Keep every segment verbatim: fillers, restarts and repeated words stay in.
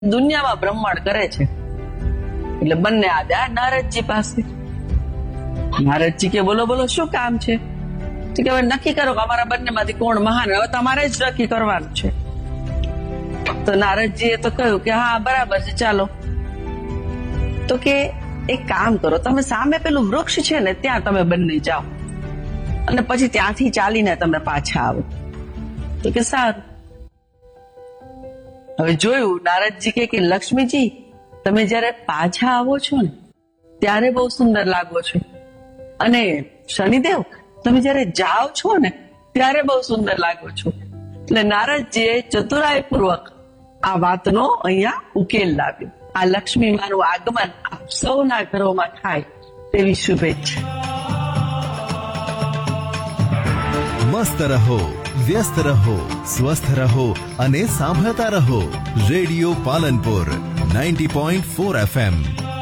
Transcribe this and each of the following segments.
દુનિયામાં ભ્રમણ કરે છે. એટલે બંને આવ્યા નારદજી પાસે. નારદજી કે બોલો બોલો શું કામ છે? તો કે હવે નક્કી કરો કે અમારા બંનેમાંથી કોણ મહાન. હવે તમારે જ નક્કી કરવાનું છે. તો નારદજીએ તો કહ્યું કે હા બરાબર છે, ચાલો. તો કે એક કામ કરો, તમે સામે પેલું વૃક્ષ છે ને ત્યાં તમે બંને જાઓ અને પછી ત્યાંથી ચાલીને તમે પાછા આવો. તો કે સારું. હવે જોયું, નારદજી કે લક્ષ્મીજી તમે જયારે પાછા આવો છો ને ત્યારે બહુ સુંદર લાગો છો, અને શનિદેવ તમે જયારે જાઓ છો ને ત્યારે બહુ સુંદર લાગો છો. એટલે નારદજીએ ચતુરાઈ પૂર્વક આ વાતનો અહીંયા ઉકેલ લાવ્યો. આ લક્ષ્મી માનું આગમન આપ સૌના ઘરોમાં થાય તેવી શુભેચ્છા. મસ્ત રહો, વ્યસ્ત રહો, સ્વસ્થ રહો અને સાંભળતા રહો radio Palanpur ninety point four FM.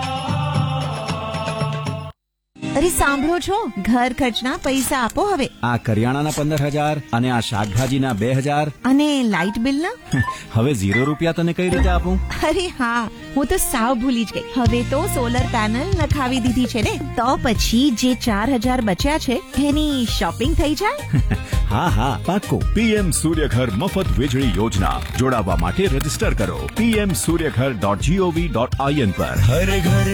અરે સાંભળો છો, ઘર ખર્ચના પૈસા આપો હવે. આ કરિયાણાના પંદર હજાર અને આ શાકભાજીના બે હજાર અને લાઇટ બિલના હવે ઝીરો રૂપિયા તને કઈ રીતે આપું? અરે હા, હું તો સાવ ભૂલી જ ગઈ. હવે તો સોલર પેનલ નખાવી દીધી છે ને, તો પછી જે ચાર હજાર બચ્યા છે એની શોપિંગ થઈ જાય. હા હા પાક્કો. પીએમ સૂર્યઘર મફત વીજળી યોજના જોડાવા માટે રજીસ્ટર કરો PM Suryaghar dot GOV dot IN પર. હર ઘર